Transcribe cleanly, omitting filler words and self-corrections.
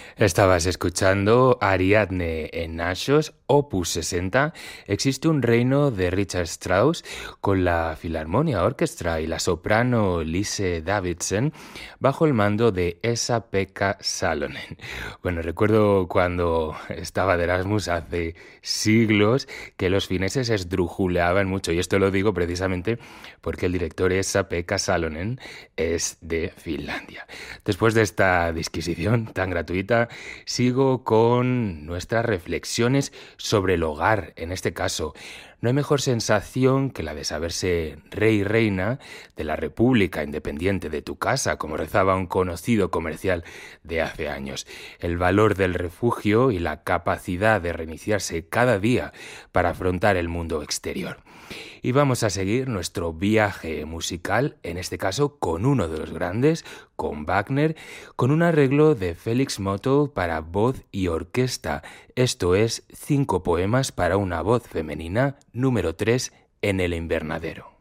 Estabas escuchando Ariadne en Naxos, Opus 60. Existe un reino de Richard Strauss con la Filarmonia Orchestra y la soprano Lise Davidsen bajo el mando de Esa-Pekka Salonen. Bueno, recuerdo cuando estaba de Erasmus hace siglos que los fineses esdrujuleaban mucho, y esto lo digo precisamente porque el director Esa-Pekka Salonen es de Finlandia. Después de esta disquisición tan gratuita, sigo con nuestras reflexiones sobre el hogar, en este caso. No hay mejor sensación que la de saberse rey y reina de la república independiente de tu casa, como rezaba un conocido comercial de hace años. El valor del refugio y la capacidad de reiniciarse cada día para afrontar el mundo exterior. Y vamos a seguir nuestro viaje musical, en este caso con uno de los grandes, con Wagner, con un arreglo de Félix Mottl para voz y orquesta. Esto es 5 poemas para una voz femenina, número 3 en el invernadero.